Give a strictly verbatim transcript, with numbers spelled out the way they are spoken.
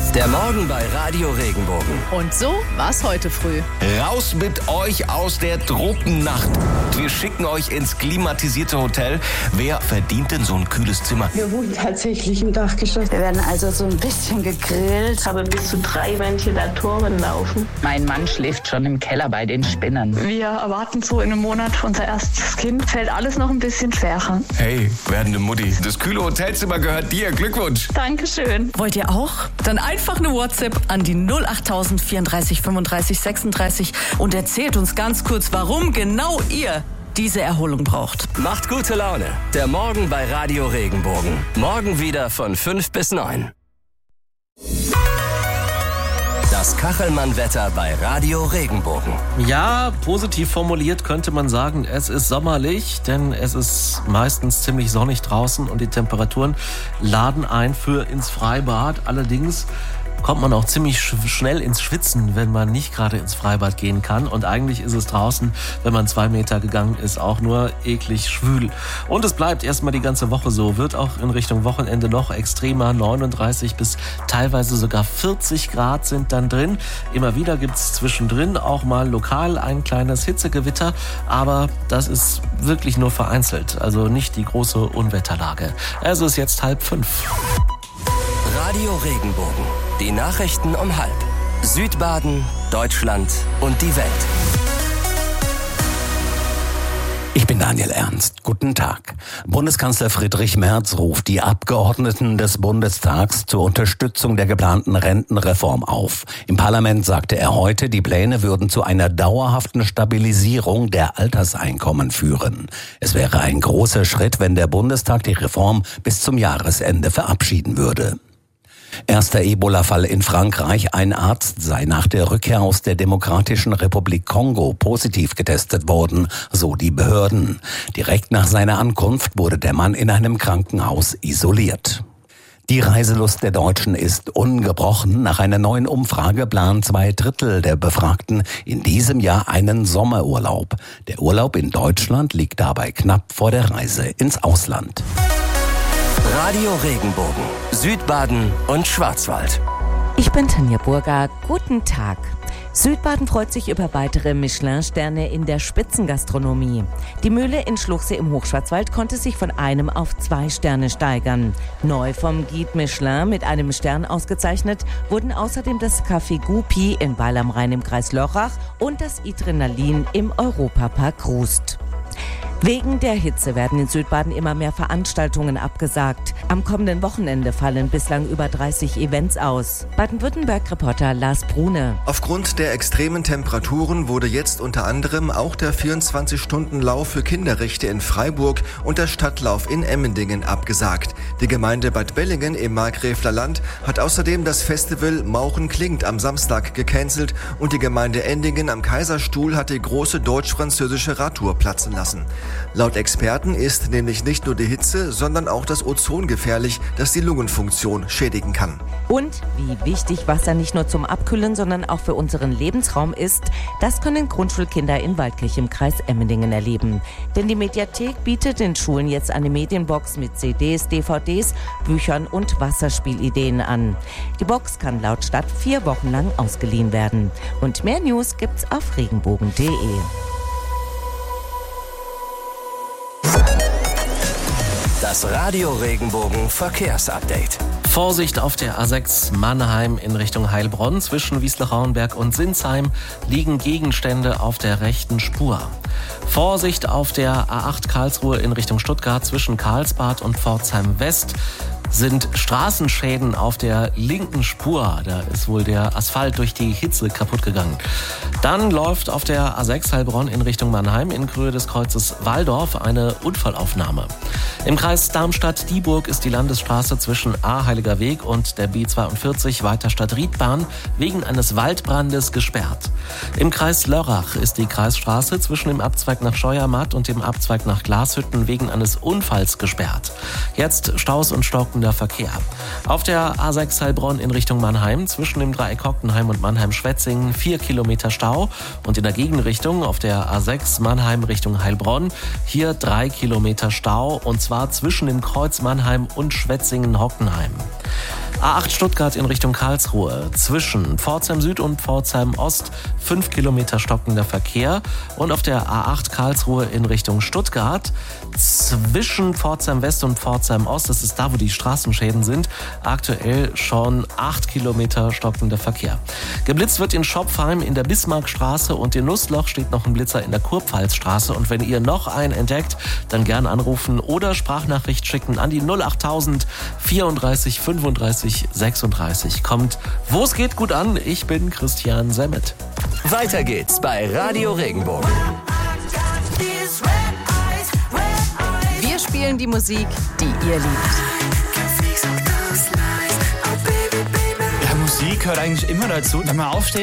Der Morgen bei Radio Regenbogen. Und so war's heute früh. Raus mit euch aus der Tropennacht. Wir schicken euch ins klimatisierte Hotel. Wer verdient denn so ein kühles Zimmer? Wir wohnen tatsächlich im Dachgeschoss. Wir werden also so ein bisschen gegrillt. Ich habe bis zu drei Ventilatoren laufen. Mein Mann schläft schon im Keller bei den Spinnern. Wir erwarten so in einem Monat unser erstes Kind. Fällt alles noch ein bisschen schwerer. Hey, werdende Mutti, das kühle Hotelzimmer gehört dir. Glückwunsch. Dankeschön. Wollt ihr auch? Dann einfach eine WhatsApp an die null achttausend vierunddreißig fünfunddreißig sechsunddreißig und erzählt uns ganz kurz, warum genau ihr diese Erholung braucht. Macht gute Laune. Der Morgen bei Radio Regenbogen. Morgen wieder von fünf bis neun. Das Kachelmann-Wetter bei Radio Regenbogen. Ja, positiv formuliert könnte man sagen, es ist sommerlich, denn es ist meistens ziemlich sonnig draußen und die Temperaturen laden ein für ins Freibad. Allerdings kommt man auch ziemlich sch- schnell ins Schwitzen, wenn man nicht gerade ins Freibad gehen kann. Und eigentlich ist es draußen, wenn man zwei Meter gegangen ist, auch nur eklig schwül. Und es bleibt erstmal die ganze Woche so. Wird auch in Richtung Wochenende noch extremer. neununddreißig bis teilweise sogar vierzig Grad sind dann drin. Immer wieder gibt's zwischendrin auch mal lokal ein kleines Hitzegewitter. Aber das ist wirklich nur vereinzelt. Also nicht die große Unwetterlage. Es ist jetzt halb fünf. Radio Regenbogen. Die Nachrichten um halb. Südbaden, Deutschland und die Welt. Ich bin Daniel Ernst. Guten Tag. Bundeskanzler Friedrich Merz ruft die Abgeordneten des Bundestags zur Unterstützung der geplanten Rentenreform auf. Im Parlament sagte er heute, die Pläne würden zu einer dauerhaften Stabilisierung der Alterseinkommen führen. Es wäre ein großer Schritt, wenn der Bundestag die Reform bis zum Jahresende verabschieden würde. Erster Ebola-Fall in Frankreich. Ein Arzt sei nach der Rückkehr aus der Demokratischen Republik Kongo positiv getestet worden, so die Behörden. Direkt nach seiner Ankunft wurde der Mann in einem Krankenhaus isoliert. Die Reiselust der Deutschen ist ungebrochen. Nach einer neuen Umfrage planen zwei Drittel der Befragten in diesem Jahr einen Sommerurlaub. Der Urlaub in Deutschland liegt dabei knapp vor der Reise ins Ausland. Radio Regenbogen. Südbaden und Schwarzwald. Ich bin Tanja Burger. Guten Tag. Südbaden freut sich über weitere Michelin-Sterne in der Spitzengastronomie. Die Mühle in Schluchsee im Hochschwarzwald konnte sich von einem auf zwei Sterne steigern. Neu vom Guide Michelin mit einem Stern ausgezeichnet wurden außerdem das Café Gupi in Weil am Rhein im Kreis Lörrach und das Adrenalin im Europapark Rust. Wegen der Hitze werden in Südbaden immer mehr Veranstaltungen abgesagt. Am kommenden Wochenende fallen bislang über dreißig Events aus. Baden-Württemberg-Reporter Lars Brune. Aufgrund der extremen Temperaturen wurde jetzt unter anderem auch der vierundzwanzig-Stunden-Lauf für Kinderrechte in Freiburg und der Stadtlauf in Emmendingen abgesagt. Die Gemeinde Bad Bellingen im Markgräfler Land hat außerdem das Festival Mauchen klingt am Samstag gecancelt und die Gemeinde Endingen am Kaiserstuhl hat die große deutsch-französische Radtour platzen lassen. Laut Experten ist nämlich nicht nur die Hitze, sondern auch das Ozon gefährlich, das die Lungenfunktion schädigen kann. Und wie wichtig Wasser nicht nur zum Abkühlen, sondern auch für unseren Lebensraum ist, das können Grundschulkinder in Waldkirch im Kreis Emmendingen erleben. Denn die Mediathek bietet den Schulen jetzt eine Medienbox mit C Ds, D V Ds, Büchern und Wasserspielideen an. Die Box kann laut Stadt vier Wochen lang ausgeliehen werden. Und mehr News gibt's auf regenbogen punkt de. Das Radio Regenbogen Verkehrsupdate. Vorsicht auf der A sechs Mannheim in Richtung Heilbronn. Zwischen Wiesloch-Rauenberg und Sinsheim liegen Gegenstände auf der rechten Spur. Vorsicht auf der A acht Karlsruhe in Richtung Stuttgart zwischen Karlsbad und Pforzheim West. Sind Straßenschäden auf der linken Spur. Da ist wohl der Asphalt durch die Hitze kaputt gegangen. Dann läuft auf der A sechs Heilbronn in Richtung Mannheim in Höhe des Kreuzes Walldorf eine Unfallaufnahme. Im Kreis Darmstadt-Dieburg ist die Landesstraße zwischen A Heiliger Weg und der B zweiundvierzig weiter Stadt-Riedbahn wegen eines Waldbrandes gesperrt. Im Kreis Lörrach ist die Kreisstraße zwischen dem Abzweig nach Scheuermatt und dem Abzweig nach Glashütten wegen eines Unfalls gesperrt. Jetzt Staus und stockender Verkehr. Auf der A sechs Heilbronn in Richtung Mannheim zwischen dem Dreieck Hockenheim und Mannheim-Schwetzingen vier Kilometer Stau und in der Gegenrichtung auf der A sechs Mannheim Richtung Heilbronn hier drei Kilometer Stau und zwar zwischen dem Kreuz Mannheim und Schwetzingen-Hockenheim. A acht Stuttgart in Richtung Karlsruhe. Zwischen Pforzheim Süd und Pforzheim Ost fünf Kilometer stockender Verkehr. Und auf der A acht Karlsruhe in Richtung Stuttgart zwischen Pforzheim West und Pforzheim Ost, das ist da, wo die Straßenschäden sind, aktuell schon acht Kilometer stockender Verkehr. Geblitzt wird in Schopfheim in der Bismarckstraße und in Nussloch steht noch ein Blitzer in der Kurpfalzstraße. Und wenn ihr noch einen entdeckt, dann gern anrufen oder Sprachnachricht schicken an die null achttausend vierunddreißig fünfunddreißig sechsunddreißig. Kommt, wo es geht, gut an. Ich bin Christian Semmet. Weiter geht's bei Radio Regenbogen. Wir spielen die Musik, die ihr liebt. Ja, Musik gehört eigentlich immer dazu. Wenn man aufsteht,